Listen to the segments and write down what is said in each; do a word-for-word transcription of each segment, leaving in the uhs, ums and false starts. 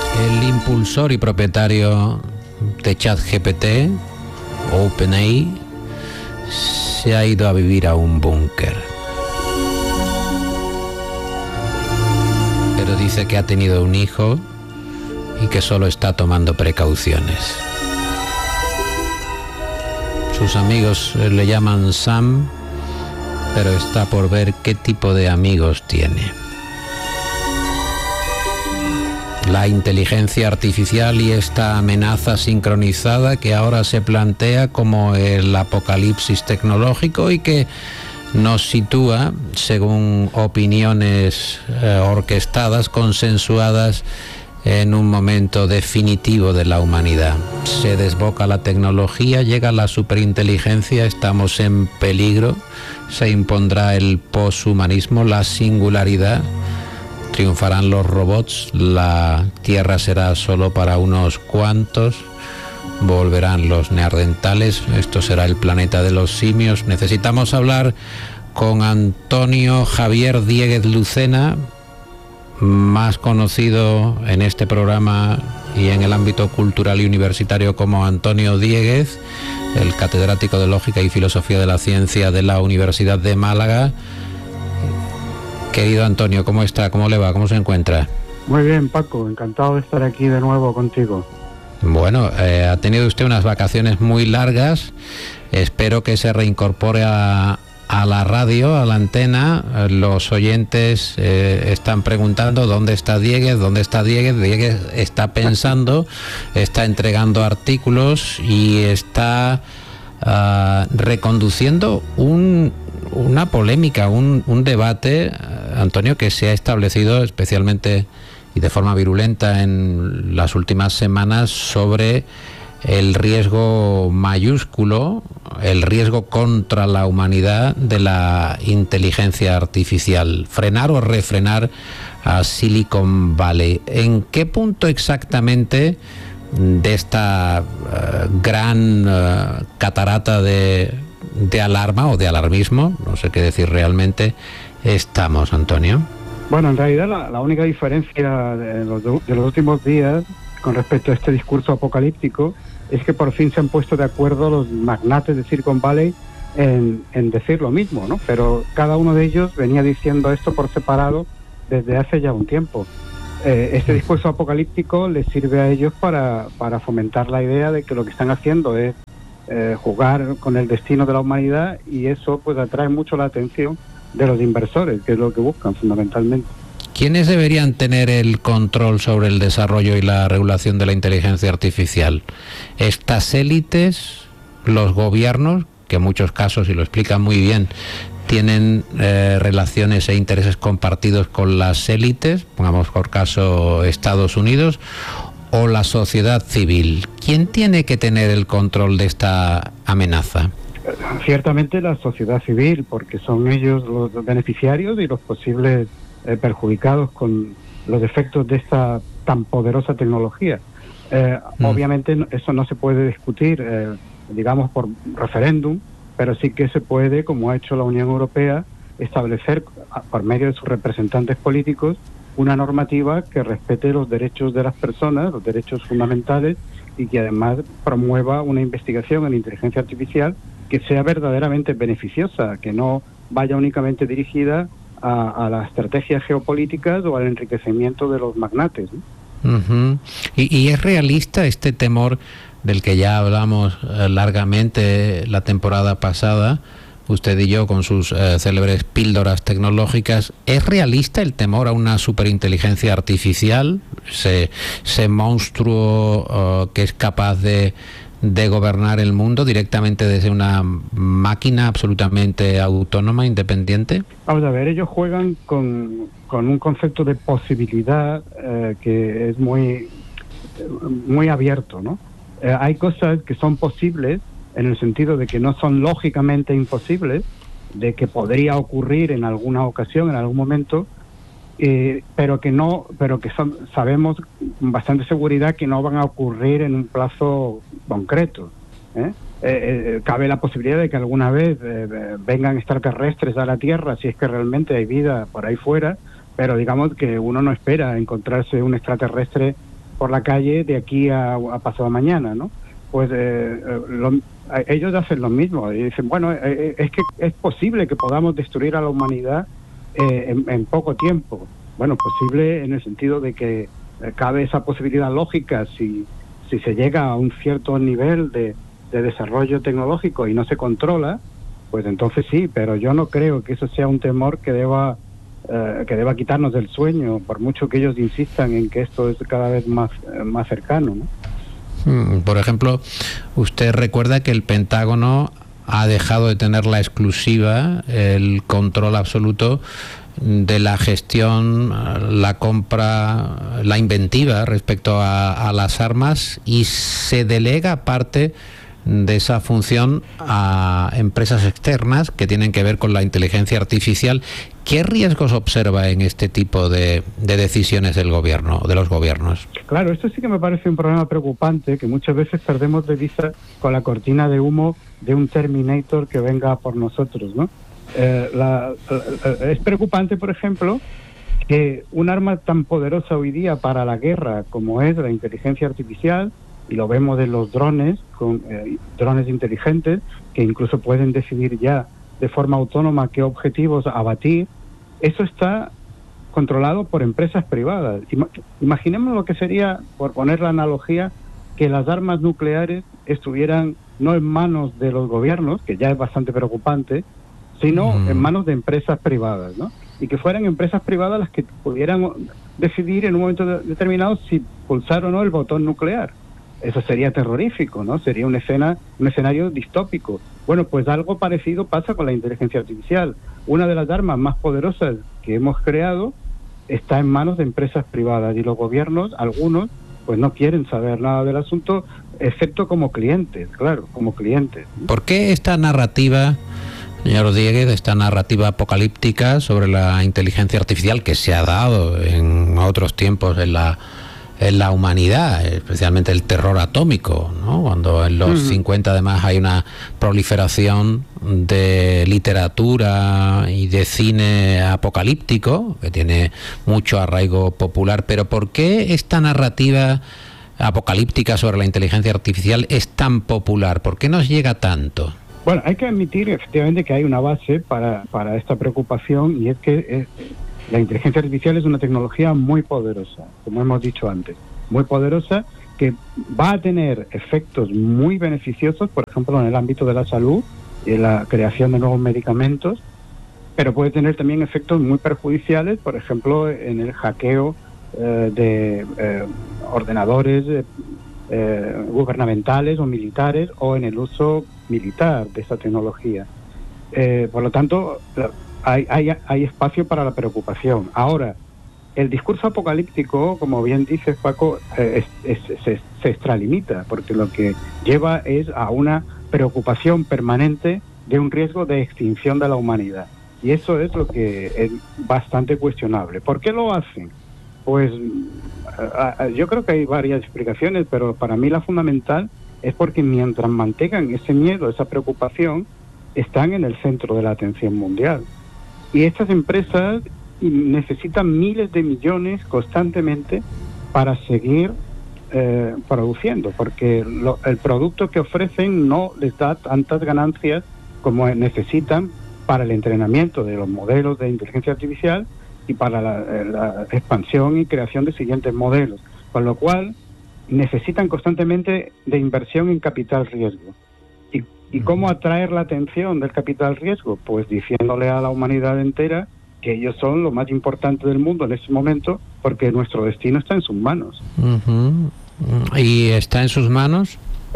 El impulsor y propietario de ChatGPT, OpenAI, se ha ido a vivir a un búnker. Pero dice que ha tenido un hijo y que solo está tomando precauciones. Sus amigos le llaman Sam, pero está por ver qué tipo de amigos tiene. La inteligencia artificial y esta amenaza sincronizada que ahora se plantea como el apocalipsis tecnológico y que nos sitúa, según opiniones eh, orquestadas, consensuadas, en un momento definitivo de la humanidad. Se desboca la tecnología, llega la superinteligencia, estamos en peligro, se impondrá el poshumanismo, la singularidad, triunfarán los robots, la Tierra será solo para unos cuantos, volverán los neandertales, esto será el planeta de los simios. Necesitamos hablar con Antonio Javier Diéguez Lucena, más conocido en este programa y en el ámbito cultural y universitario como Antonio Diéguez, el catedrático de Lógica y Filosofía de la Ciencia de la Universidad de Málaga. Querido Antonio, ¿cómo está? ¿Cómo le va? ¿Cómo se encuentra? Muy bien, Paco, encantado de estar aquí de nuevo contigo. Bueno, eh, ha tenido usted unas vacaciones muy largas, espero que se reincorpore a, a la radio, a la antena. Los oyentes eh, están preguntando dónde está Diéguez, dónde está Diéguez. Diéguez está pensando, está entregando artículos y está uh, reconduciendo un... una polémica, un, un debate, Antonio, que se ha establecido especialmente y de forma virulenta en las últimas semanas sobre el riesgo mayúsculo, el riesgo contra la humanidad de la inteligencia artificial. Frenar o refrenar a Silicon Valley. ¿En qué punto exactamente de esta uh, gran uh, catarata de de alarma o de alarmismo, no sé qué decir realmente, estamos, Antonio? Bueno, en realidad la, la única diferencia de los, de los últimos días con respecto a este discurso apocalíptico es que por fin se han puesto de acuerdo los magnates de Silicon Valley en, en decir lo mismo, ¿no? Pero cada uno de ellos venía diciendo esto por separado desde hace ya un tiempo. Eh, este discurso apocalíptico les sirve a ellos para, para fomentar la idea de que lo que están haciendo es Eh, jugar con el destino de la humanidad, y eso pues atrae mucho la atención de los inversores, que es lo que buscan fundamentalmente. ¿Quiénes deberían tener el control sobre el desarrollo y la regulación de la inteligencia artificial? ¿Estas élites, los gobiernos, que en muchos casos, y lo explican muy bien, tienen eh, relaciones e intereses compartidos con las élites, pongamos por caso Estados Unidos, o la sociedad civil? ¿Quién tiene que tener el control de esta amenaza? Ciertamente la sociedad civil, porque son ellos los beneficiarios y los posibles eh, perjudicados con los efectos de esta tan poderosa tecnología. Eh, mm. Obviamente eso no se puede discutir, eh, digamos, por referéndum, pero sí que se puede, como ha hecho la Unión Europea, establecer por medio de sus representantes políticos una normativa que respete los derechos de las personas, los derechos fundamentales, y que además promueva una investigación en inteligencia artificial que sea verdaderamente beneficiosa, que no vaya únicamente dirigida a, a las estrategias geopolíticas o al enriquecimiento de los magnates, ¿no? Uh-huh. ¿Y, y es realista este temor del que ya hablamos eh, largamente la temporada pasada, usted y yo, con sus eh, célebres píldoras tecnológicas? ¿Es realista el temor a una superinteligencia artificial, ese, ese monstruo uh, que es capaz de, de gobernar el mundo directamente desde una máquina absolutamente autónoma, independiente? Vamos a ver, ellos juegan con, con un concepto de posibilidad eh, que es muy, muy abierto, ¿no? Eh, hay cosas que son posibles en el sentido de que no son lógicamente imposibles, de que podría ocurrir en alguna ocasión, en algún momento, eh, pero que no, pero que son, sabemos con bastante seguridad que no van a ocurrir en un plazo concreto, ¿eh? Eh, eh, cabe la posibilidad de que alguna vez eh, vengan extraterrestres a la Tierra, si es que realmente hay vida por ahí fuera, pero digamos que uno no espera encontrarse un extraterrestre por la calle de aquí a, a pasado mañana, ¿no? Pues eh, lo, ellos hacen lo mismo y dicen, bueno, eh, es que es posible que podamos destruir a la humanidad eh, en, en poco tiempo. Bueno, posible en el sentido de que eh, cabe esa posibilidad lógica si, si se llega a un cierto nivel de, de desarrollo tecnológico y no se controla, pues entonces sí, pero yo no creo que eso sea un temor que deba eh, que deba quitarnos del sueño, por mucho que ellos insistan en que esto es cada vez más, eh, más cercano, ¿no? Por ejemplo, usted recuerda que el Pentágono ha dejado de tener la exclusiva, el control absoluto de la gestión, la compra, la inventiva respecto a, a las armas, y se delega parte de esa función a empresas externas que tienen que ver con la inteligencia artificial. ¿Qué riesgos observa en este tipo de, de decisiones del gobierno, de los gobiernos? Claro, esto sí que me parece un problema preocupante, que muchas veces perdemos de vista con la cortina de humo de un Terminator que venga por nosotros, ¿no? Eh, la, la, es preocupante, por ejemplo, que un arma tan poderosa hoy día para la guerra como es la inteligencia artificial, y lo vemos en los drones, con eh, drones inteligentes, que incluso pueden decidir ya de forma autónoma qué objetivos abatir, eso está controlado por empresas privadas. Ima- imaginemos lo que sería, por poner la analogía, que las armas nucleares estuvieran no en manos de los gobiernos, que ya es bastante preocupante, sino mm. en manos de empresas privadas, ¿no? Y que fueran empresas privadas las que pudieran decidir en un momento de- determinado si pulsar o no el botón nuclear. Eso sería terrorífico, ¿no? Sería una escena, un escenario distópico. Bueno, pues algo parecido pasa con la inteligencia artificial. Una de las armas más poderosas que hemos creado está en manos de empresas privadas, y los gobiernos, algunos, pues no quieren saber nada del asunto, excepto como clientes, claro, como clientes. ¿Por qué esta narrativa, señor Dieguez, esta narrativa apocalíptica sobre la inteligencia artificial que se ha dado en otros tiempos en la en la humanidad, especialmente el terror atómico, ¿no? Cuando en los uh-huh. cincuenta además hay una proliferación de literatura y de cine apocalíptico que tiene mucho arraigo popular? Pero ¿por qué esta narrativa apocalíptica sobre la inteligencia artificial es tan popular? ¿Por qué nos llega tanto? Bueno, hay que admitir efectivamente que hay una base para, para esta preocupación, y es que es, la inteligencia artificial es una tecnología muy poderosa, como hemos dicho antes, muy poderosa, que va a tener efectos muy beneficiosos, por ejemplo, en el ámbito de la salud y en la creación de nuevos medicamentos, pero puede tener también efectos muy perjudiciales, por ejemplo, en el hackeo eh, de eh, ordenadores eh, eh, gubernamentales o militares, o en el uso militar de esta tecnología. Eh, por lo tanto, Hay, hay, hay espacio para la preocupación. Ahora, el discurso apocalíptico, como bien dice Paco, eh, es, es, se, se extralimita, porque lo que lleva es a una preocupación permanente de un riesgo de extinción de la humanidad. Y eso es lo que es bastante cuestionable. ¿Por qué lo hacen? Pues a, a, yo creo que hay varias explicaciones, pero para mí la fundamental es porque mientras mantengan ese miedo, esa preocupación, están en el centro de la atención mundial. Y estas empresas necesitan miles de millones constantemente para seguir eh, produciendo, porque lo, el producto que ofrecen no les da tantas ganancias como necesitan para el entrenamiento de los modelos de inteligencia artificial y para la, la expansión y creación de siguientes modelos, con lo cual necesitan constantemente de inversión en capital riesgo. ¿Y, y cómo atraer la atención del capital riesgo? Pues diciéndole a la humanidad entera que ellos son lo más importante del mundo en este momento, porque nuestro destino está en sus manos. Uh-huh. ¿Y está en sus manos?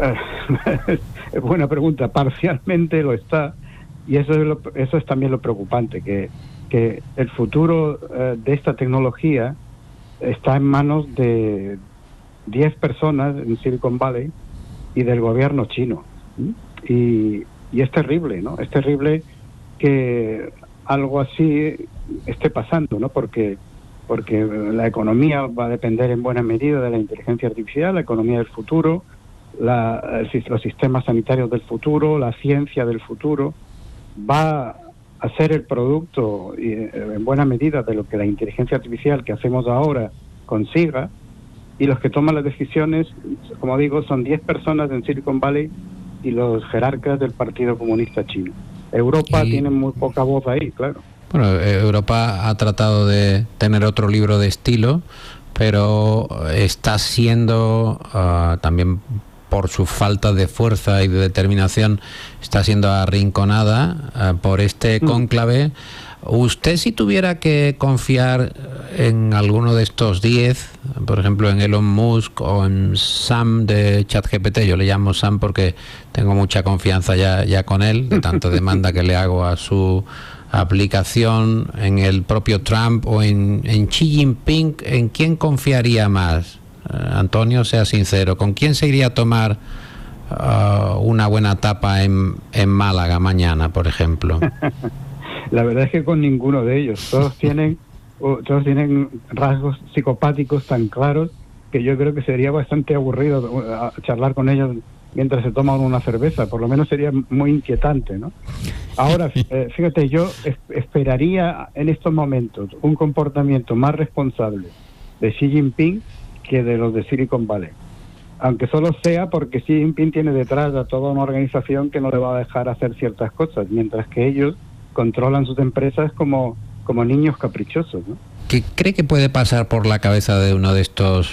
Es buena pregunta. Parcialmente lo está, y eso es, lo, eso es también lo preocupante, que, que el futuro uh, de esta tecnología está en manos de diez personas en Silicon Valley y del gobierno chino. ¿Mm? Y, y es terrible, ¿no? Es terrible que algo así esté pasando, ¿no? Porque porque la economía va a depender en buena medida de la inteligencia artificial, la economía del futuro, la, los sistemas sanitarios del futuro, la ciencia del futuro, va a ser el producto en buena medida de lo que la inteligencia artificial que hacemos ahora consiga, y los que toman las decisiones, como digo, son diez personas en Silicon Valley y los jerarcas del Partido Comunista Chino. Europa y... tiene muy poca voz ahí, claro. Bueno, Europa ha tratado de tener otro libro de estilo, pero está siendo uh, también por su falta de fuerza y de determinación, está siendo arrinconada uh, por este mm. cónclave. Usted, si tuviera que confiar en alguno de estos diez, por ejemplo en Elon Musk o en Sam de ChatGPT, yo le llamo Sam porque tengo mucha confianza ya, ya con él, de tanta demanda que le hago a su aplicación, en el propio Trump o en, en Xi Jinping, ¿en quién confiaría más? Uh, Antonio, sea sincero, ¿con quién se iría a tomar uh, una buena tapa en, en Málaga mañana, por ejemplo? La verdad es que con ninguno de ellos. Todos tienen todos tienen rasgos psicopáticos tan claros que yo creo que sería bastante aburrido charlar con ellos mientras se toman una cerveza. Por lo menos sería muy inquietante, ¿no? Ahora, eh, fíjate, yo es, esperaría en estos momentos un comportamiento más responsable de Xi Jinping que de los de Silicon Valley. Aunque solo sea porque Xi Jinping tiene detrás a toda una organización que no le va a dejar hacer ciertas cosas, mientras que ellos controlan sus empresas como, como niños caprichosos, ¿no? ¿Qué cree que puede pasar por la cabeza de uno de estos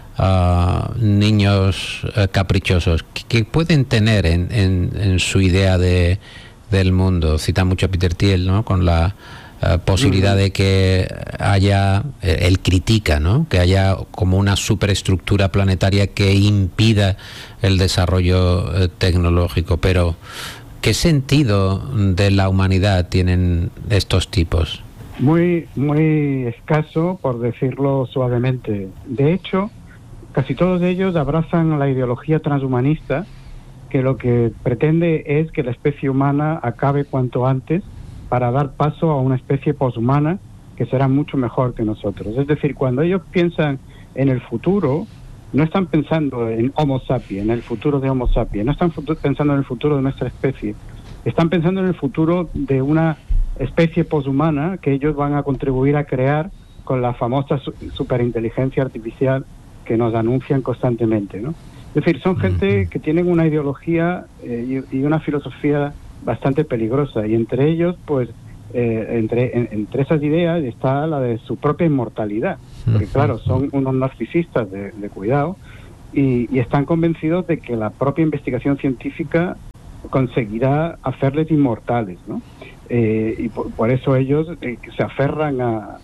uh, niños uh, caprichosos? ¿Qué, qué pueden tener en, en, en su idea de, del mundo? Cita mucho a Peter Thiel, ¿no? Con la uh, posibilidad uh-huh. de que haya, eh, él critica, ¿no? Que haya como una superestructura planetaria que impida el desarrollo eh, tecnológico, pero ¿qué sentido de la humanidad tienen estos tipos? Muy, muy escaso, por decirlo suavemente. De hecho, casi todos ellos abrazan la ideología transhumanista, que lo que pretende es que la especie humana acabe cuanto antes para dar paso a una especie poshumana que será mucho mejor que nosotros. Es decir, cuando ellos piensan en el futuro, no están pensando en Homo sapiens, en el futuro de Homo sapiens, no están futu- pensando en el futuro de nuestra especie, están pensando en el futuro de una especie poshumana que ellos van a contribuir a crear con la famosa su- superinteligencia artificial que nos anuncian constantemente, ¿no? Es decir, son gente que tienen una ideología eh, y, y una filosofía bastante peligrosa, y entre ellos, pues, eh, entre, en, entre esas ideas está la de su propia inmortalidad. Porque claro, son unos narcisistas de, de cuidado y, y están convencidos de que la propia investigación científica conseguirá hacerles inmortales, ¿no? Eh, y por, por eso ellos eh, se aferran a,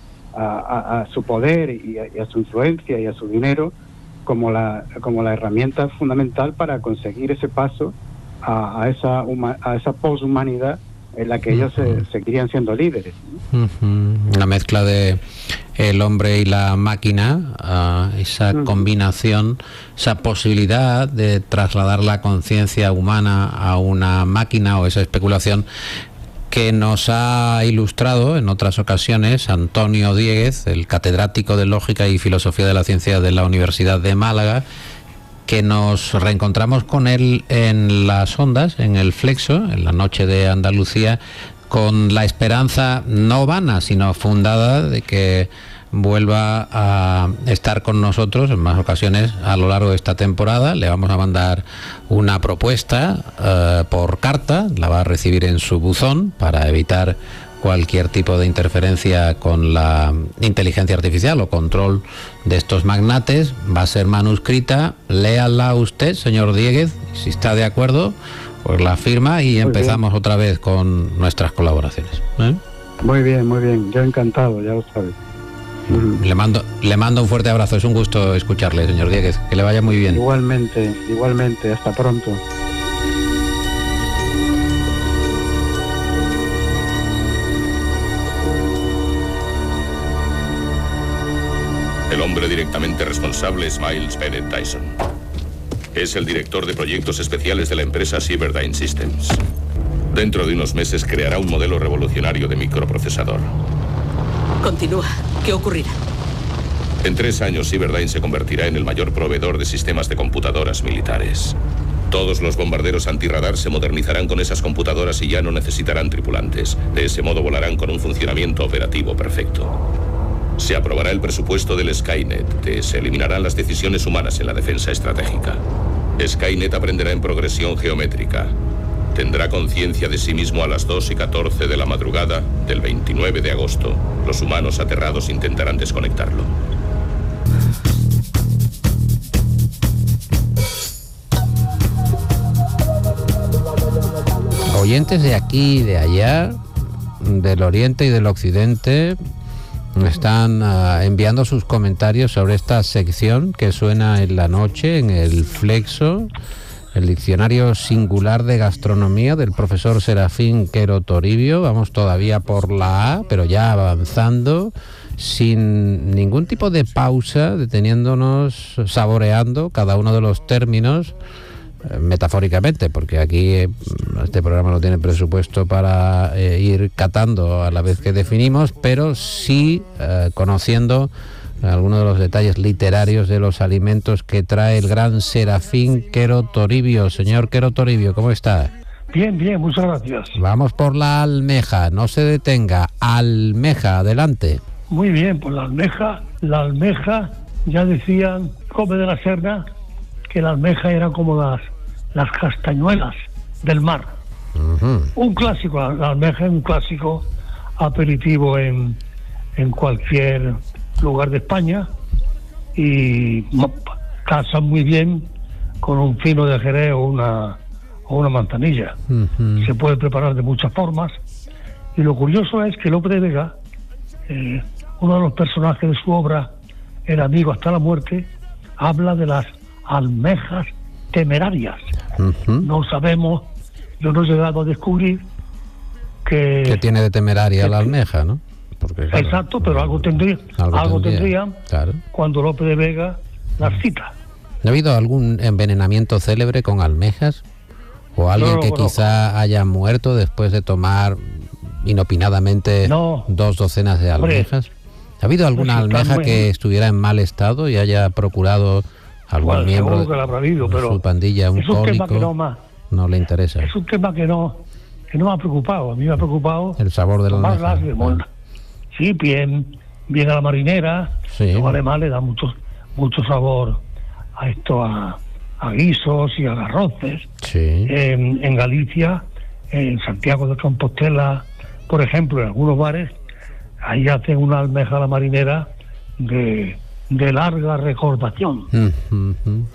a, a su poder y a, y a su influencia y a su dinero como la, como la herramienta fundamental para conseguir ese paso a, a esa, uma, a esa poshumanidad en la que uh-huh. ellos se, seguirían siendo líderes, ¿no? Uh-huh. Una mezcla de el hombre y la máquina, uh, esa uh-huh. combinación, esa posibilidad de trasladar la conciencia humana a una máquina, o esa especulación que nos ha ilustrado en otras ocasiones Antonio Dieguez, el catedrático de Lógica y Filosofía de la Ciencia de la Universidad de Málaga, que nos reencontramos con él en las ondas, en el Flexo, en la noche de Andalucía, con la esperanza no vana, sino fundada de que vuelva a estar con nosotros en más ocasiones a lo largo de esta temporada. Le vamos a mandar una propuesta uh, por carta, la va a recibir en su buzón para evitar cualquier tipo de interferencia con la inteligencia artificial o control de estos magnates. Va a ser manuscrita, léala usted, señor Dieguez, si está de acuerdo, pues la firma y muy empezamos bien. Otra vez con nuestras colaboraciones, ¿eh? Muy bien, muy bien, yo encantado, ya lo sabes. Le mando, le mando un fuerte abrazo, es un gusto escucharle, señor Dieguez, que le vaya muy bien. Igualmente, igualmente, hasta pronto. El hombre directamente responsable es Miles Bennett Dyson. Es el director de proyectos especiales de la empresa Cyberdyne Systems. Dentro de unos meses creará un modelo revolucionario de microprocesador. Continúa. ¿Qué ocurrirá? En tres años, Cyberdyne se convertirá en el mayor proveedor de sistemas de computadoras militares. Todos los bombarderos antirradar se modernizarán con esas computadoras y ya no necesitarán tripulantes. De ese modo volarán con un funcionamiento operativo perfecto. Se aprobará el presupuesto del Skynet. Se eliminarán las decisiones humanas en la defensa estratégica. Skynet aprenderá en progresión geométrica. Tendrá conciencia de sí mismo a las dos y catorce de la madrugada del veintinueve de agosto. Los humanos aterrados intentarán desconectarlo. Oyentes de aquí y de allá, del oriente y del occidente, están uh, enviando sus comentarios sobre esta sección que suena en la noche en el Flexo, el diccionario singular de gastronomía del profesor Serafín Quero Toribio. Vamos todavía por la A, pero ya avanzando, sin ningún tipo de pausa, deteniéndonos, saboreando cada uno de los términos, eh, metafóricamente, porque aquí eh, este programa no tiene presupuesto para eh, ir catando a la vez que definimos, pero sí eh, conociendo algunos de los detalles literarios de los alimentos que trae el gran Serafín Quero Toribio. Señor Quero Toribio, ¿cómo está? Bien, bien, muchas gracias. Vamos por la almeja, no se detenga. Almeja, adelante. Muy bien, pues la almeja, la almeja, ya decían, Come de la Serna, que la almeja era como las, las castañuelas del mar. Uh-huh. Un clásico, la, la almeja es un clásico aperitivo en, en cualquier lugar de España y casa muy bien con un fino de jerez o una, o una manzanilla. Uh-huh. Se puede preparar de muchas formas y lo curioso es que Lope de Vega, eh, uno de los personajes de su obra El amigo hasta la muerte, habla de las almejas temerarias. Uh-huh. No sabemos, yo no he llegado a descubrir que... ¿Qué tiene de temeraria que, la almeja, no? Porque, claro, exacto, pero algo tendría, algo, algo tendría, tendría claro. Cuando Lope de Vega las cita. ¿No ha habido algún envenenamiento célebre con almejas? ¿O alguien no, que no, quizá no. haya muerto después de tomar inopinadamente no. dos docenas de almejas? Hombre, ¿ha habido alguna pues almeja muy... que estuviera en mal estado y haya procurado algún bueno, miembro de, habido, de pero su pandilla, un es un cólico? Tema que no, más, no le interesa. Es un tema que no, que no me ha preocupado. A mí me ha preocupado el sabor de la almeja. Bueno, sí, bien, bien a la marinera. Sí. Los alemanes le da mucho, mucho sabor a esto, a, a guisos y a arroces. Sí. En, en Galicia, en Santiago de Compostela, por ejemplo, en algunos bares, ahí hacen una almeja a la marinera de, de larga recordación. Uh-huh.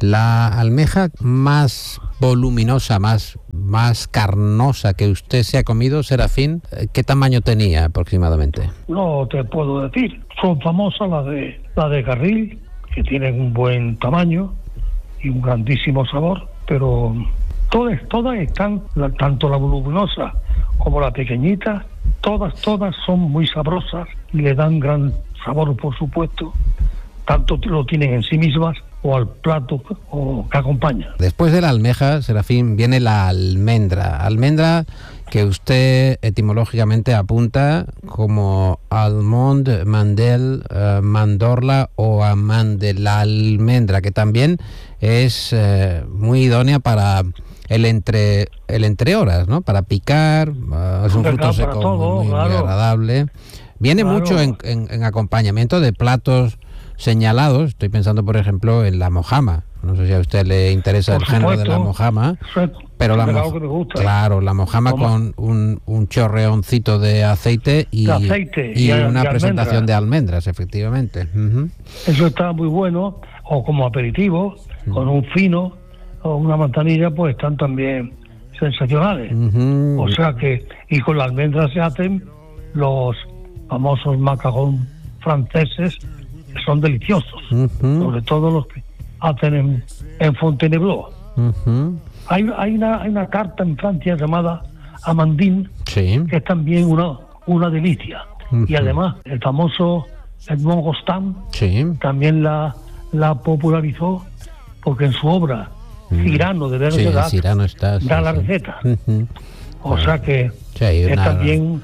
La almeja más voluminosa, más, más carnosa que usted se ha comido, Serafín, ¿qué tamaño tenía aproximadamente? No te puedo decir. Son famosas las de, las de carril, que tienen un buen tamaño y un grandísimo sabor, pero todas, todas están, la, tanto la voluminosa como la pequeñita, todas, todas son muy sabrosas y le dan gran sabor, por supuesto, tanto lo tienen en sí mismas o al plato o que acompaña. Después de la almeja, Serafín, viene la almendra. Almendra que usted etimológicamente apunta como almond, mandel, uh, mandorla o amán de la almendra, que también es uh, muy idónea para el entre el entre horas, ¿no? Para picar, uh, es un fruto seco todo, muy, claro. muy agradable. Viene claro. mucho en, en, en acompañamiento de platos señalados. Estoy pensando, por ejemplo, en la mojama. No sé si a usted le interesa por el supuesto, género de la mojama, pero la mo- claro, la mojama ¿Cómo? con un, un chorreoncito de aceite y, de aceite y, y una de presentación almendra. de almendras, efectivamente. Uh-huh. Eso está muy bueno, o como aperitivo, uh-huh. con un fino o una manzanilla, pues están también sensacionales. Uh-huh. O sea que, y con la almendra se hacen los famosos macarons franceses, que son deliciosos, uh-huh. sobre todo los que hacen en, en Fontainebleau. Uh-huh. Hay, hay, una, hay una carta en Francia llamada Amandine, sí. que es también una, una delicia. Uh-huh. Y además, el famoso Edmond Rostand sí. también la, la popularizó, porque en su obra uh-huh. Cyrano de Bergerac sí, Cyrano está, sí, da la sí. receta. Uh-huh. O uh-huh. sea que sí, es una, también...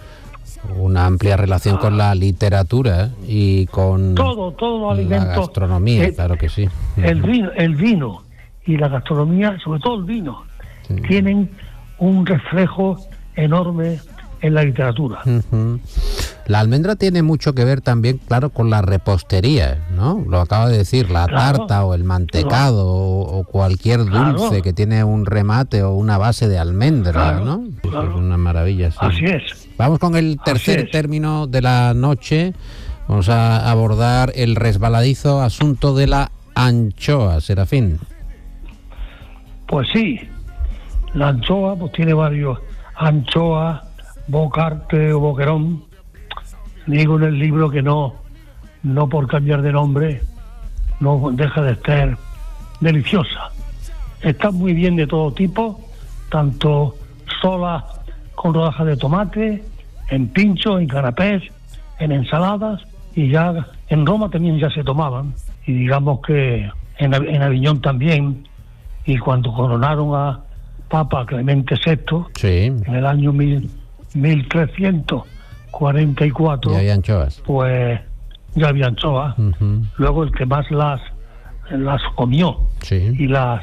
una amplia relación ah, con la literatura y con todo, todo los alimentos, la gastronomía, el, claro que sí. El vino, el vino y la gastronomía, sobre todo el vino, sí. tienen un reflejo enorme en la literatura. Uh-huh. La almendra tiene mucho que ver también, claro, con la repostería, ¿no? Lo acaba de decir, la Claro. tarta o el mantecado o, o cualquier dulce Claro. que tiene un remate o una base de almendra, Claro, ¿no? claro. Es una maravilla, sí. Así es. Vamos con el Así tercer es. término de la noche. Vamos a abordar el resbaladizo asunto de la anchoa, Serafín. Pues sí, la anchoa pues tiene varios, anchoa, bocarte o boquerón. Digo en el libro que no, no por cambiar de nombre, no deja de estar deliciosa. Está muy bien de todo tipo, tanto sola con rodajas de tomate, en pincho, en canapés, en ensaladas, y ya en Roma también ya se tomaban, y digamos que en, Av- en Aviñón también, y cuando coronaron a Papa Clemente sexto, Sí, en el año mil, mil trescientos cuarenta y cuatro, y hay anchoas. pues ya había anchoas. Ujú, Luego el que más las, las comió sí. y las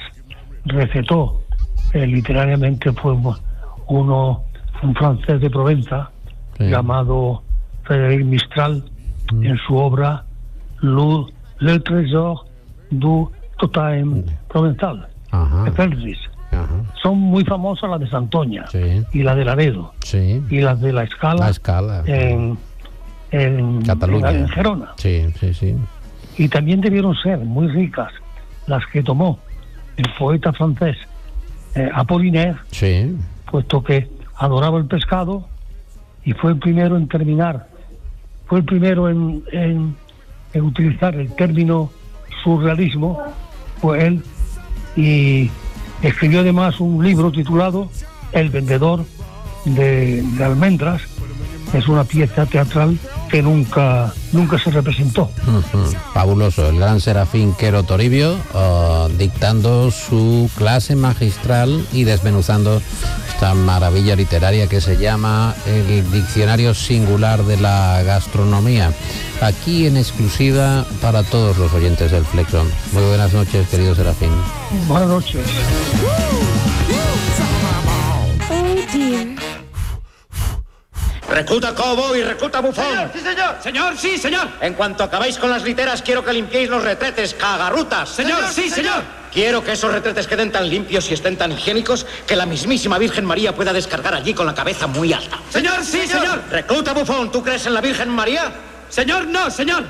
recetó eh, literariamente fue uno, un francés de Provenza, Sí. llamado Frédéric Mistral, Mm. en su obra Le, Le Trésor du Totem Provençal, Ajá, de Felris. ajá, Son muy famosas las de Santoña sí, y las de Laredo sí. y las de La Escala, La Escala. en, en, Cataluña. en- en Gerona. Sí, sí, sí. Y también debieron ser muy ricas las que tomó el poeta francés eh, Apollinaire, Sí, puesto que adoraba el pescado y fue el primero en terminar, fue el primero en, en- en utilizar el término surrealismo, fue él, y escribió además un libro titulado El vendedor de, de almendras. Es una pieza teatral que nunca, nunca se representó. ujú, fabuloso. El gran Serafín Quero Toribio uh, dictando su clase magistral y desmenuzando esta maravilla literaria que se llama el Diccionario Singular de la Gastronomía. Aquí en exclusiva para todos los oyentes del Flexon. Muy buenas noches, querido Serafín. Buenas noches. Oh dear. Recluta Cobo y recluta Bufón. Sí, señor. Señor, sí, señor. En cuanto acabéis con las literas, quiero que limpiéis los retretes, cagarrutas. Señor, sí, señor. Quiero que esos retretes queden tan limpios y estén tan higiénicos que la mismísima Virgen María pueda descargar allí con la cabeza muy alta. Señor, sí, señor. Recluta Bufón, ¿tú crees en la Virgen María? Señor, no, señor.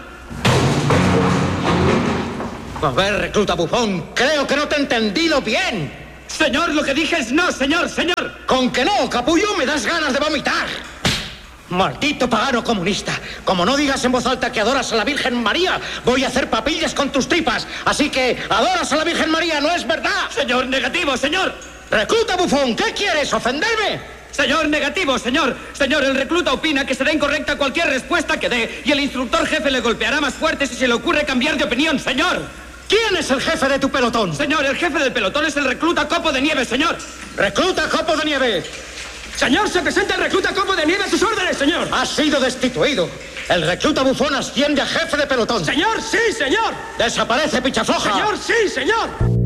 A ver, recluta Bufón, creo que no te he entendido bien. Señor, lo que dije es no, señor, señor. Con que no, capullo, me das ganas de vomitar. Maldito pagano comunista. Como no digas en voz alta que adoras a la Virgen María, voy a hacer papillas con tus tripas. Así que adoras a la Virgen María, ¿no es verdad? Señor, negativo, señor. Recluta Bufón, ¿qué quieres, ofenderme? Señor, negativo, señor. Señor, el recluta opina que será incorrecta cualquier respuesta que dé y el instructor jefe le golpeará más fuerte si se le ocurre cambiar de opinión, señor. ¿Quién es el jefe de tu pelotón? Señor, el jefe del pelotón es el recluta Copo de Nieve, señor. Recluta Copo de Nieve. Señor, se presenta el recluta Copo de Nieve a sus órdenes, señor. Has sido destituido. El recluta Bufón asciende a jefe de pelotón. Señor, sí, señor. Desaparece, pichafloja. Señor, sí, señor.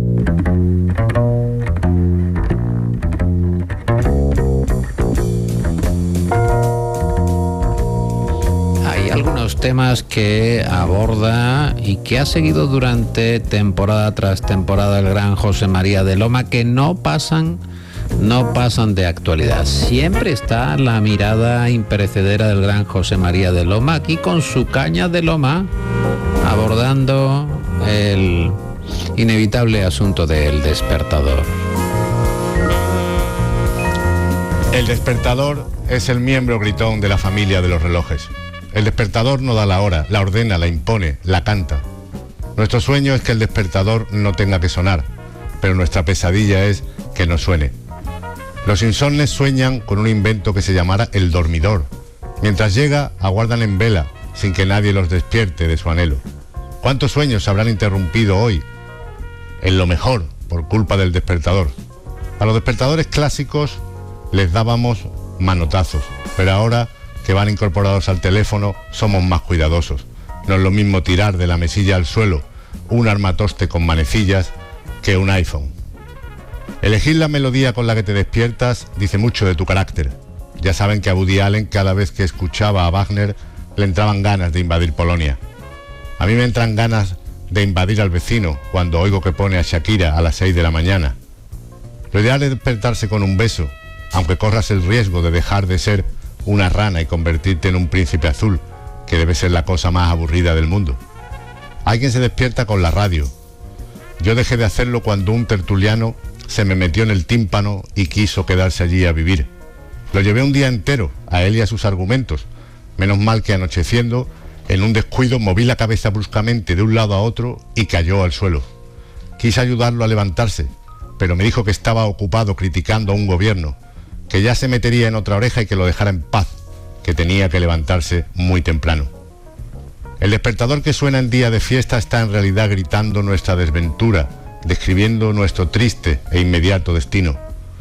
Hay algunos temas que aborda y que ha seguido durante temporada tras temporada el gran José María de Loma que no pasan, no pasan de actualidad. Siempre está la mirada imperecedera del gran José María de Loma aquí con su caña de loma abordando el inevitable asunto del despertador. El despertador es el miembro gritón de la familia de los relojes. El despertador no da la hora, la ordena, la impone, la canta. Nuestro sueño es que el despertador no tenga que sonar, pero nuestra pesadilla es que no suene. Los insomnes sueñan con un invento que se llamará el dormidor. Mientras llega, aguardan en vela, sin que nadie los despierte de su anhelo. ¿Cuántos sueños se habrán interrumpido hoy? En lo mejor, por culpa del despertador. A los despertadores clásicos les dábamos manotazos, pero ahora que van incorporados al teléfono somos más cuidadosos. No es lo mismo tirar de la mesilla al suelo un armatoste con manecillas que un iPhone. Elegir la melodía con la que te despiertas dice mucho de tu carácter. Ya saben que a Woody Allen, cada vez que escuchaba a Wagner, le entraban ganas de invadir Polonia. A mí me entran ganas de invadir al vecino cuando oigo que pone a Shakira a las seis de la mañana. Lo ideal es despertarse con un beso, aunque corras el riesgo de dejar de ser una rana y convertirte en un príncipe azul, que debe ser la cosa más aburrida del mundo. Hay quien se despierta con la radio. Yo dejé de hacerlo cuando un tertuliano se me metió en el tímpano y quiso quedarse allí a vivir. Lo llevé un día entero, a él y a sus argumentos. Menos mal que anocheciendo, en un descuido, moví la cabeza bruscamente de un lado a otro y cayó al suelo. Quise ayudarlo a levantarse, pero me dijo que estaba ocupado criticando a un gobierno, que ya se metería en otra oreja y que lo dejara en paz, que tenía que levantarse muy temprano. El despertador que suena en día de fiesta está en realidad gritando nuestra desventura, describiendo nuestro triste e inmediato destino.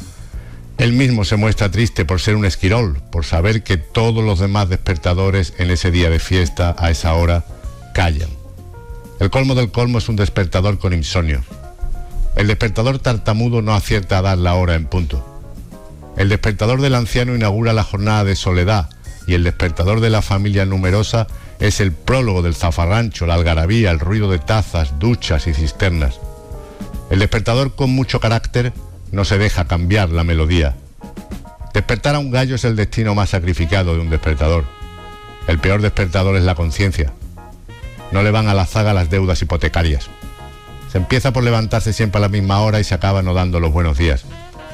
Él mismo se muestra triste por ser un esquirol, por saber que todos los demás despertadores en ese día de fiesta, a esa hora, callan. El colmo del colmo es un despertador con insomnio. El despertador tartamudo no acierta a dar la hora en punto. El despertador del anciano inaugura la jornada de soledad y el despertador de la familia numerosa es el prólogo del zafarrancho, la algarabía, el ruido de tazas, duchas y cisternas. El despertador con mucho carácter no se deja cambiar la melodía. Despertar a un gallo es el destino más sacrificado de un despertador. El peor despertador es la conciencia. No le van a la zaga las deudas hipotecarias. Se empieza por levantarse siempre a la misma hora y se acaba no dando los buenos días.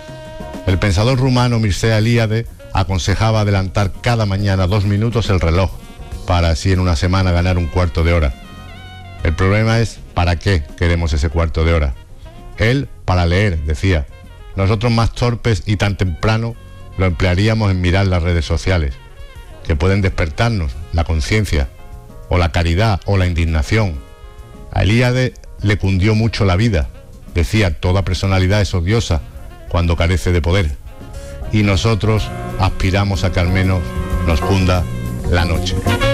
El pensador rumano Mircea Eliade aconsejaba adelantar cada mañana dos minutos el reloj, para así en una semana ganar un cuarto de hora. El problema es, ¿para qué queremos ese cuarto de hora? Él, para leer, decía. Nosotros, más torpes y tan temprano, lo emplearíamos en mirar las redes sociales, que pueden despertarnos la conciencia, o la caridad, o la indignación. A Eliade le cundió mucho la vida. Decía, toda personalidad es odiosa cuando carece de poder. Y nosotros aspiramos a que al menos nos cunda la noche.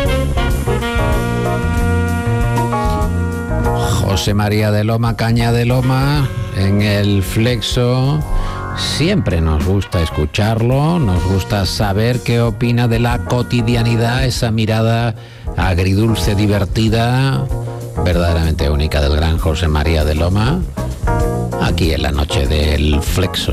José María de Loma, Caña de Loma, en el Flexo. Siempre nos gusta escucharlo, nos gusta saber qué opina de la cotidianidad, esa mirada agridulce, divertida, verdaderamente única del gran José María de Loma, aquí en la noche del Flexo.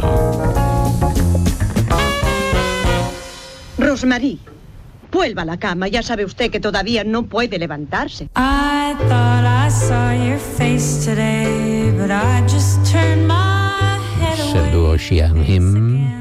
Rosmarie, vuelva a la cama, ya sabe usted que todavía no puede levantarse. I thought I saw your face today, but I just turned my head away. Es el dúo She and Him.